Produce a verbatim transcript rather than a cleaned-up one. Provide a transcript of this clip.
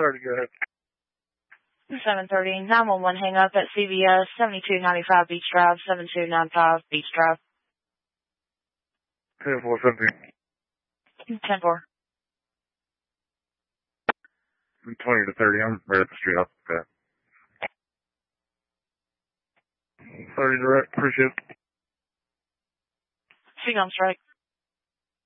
thirty, go ahead. seven thirty, nine one one hang up at C V S, seventy-two ninety-five Beach Drive, seven two nine five Beach Drive. ten four seventeen. ten four. twenty to thirty, I'm right up the street. I'll pick that. thirty direct, appreciate it. She's on strike.